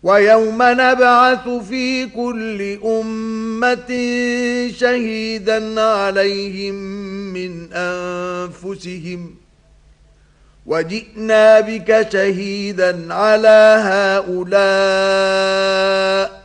ويوم نبعث في كل أمة شهيدا عليهم من أنفسهم وجئنا بك شهيدا على هؤلاء